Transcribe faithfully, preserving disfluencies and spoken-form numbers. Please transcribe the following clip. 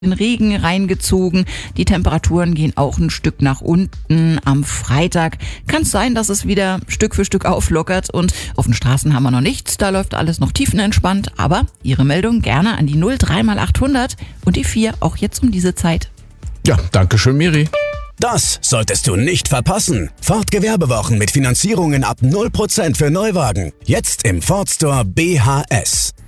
den Regen reingezogen. Die Temperaturen gehen auch ein Stück nach unten. Am Freitag kann es sein, dass es wieder Stück für Stück auflockert und auf den Straßen haben wir noch nichts. Da läuft alles noch tiefenentspannt. Aber Ihre Meldung gerne an die null drei mal achthundert und die vier auch jetzt um diese Zeit. Ja, danke schön, Miri. Das solltest du nicht verpassen. Ford Gewerbewochen mit Finanzierungen ab null Prozent für Neuwagen. Jetzt im Ford Store B H S.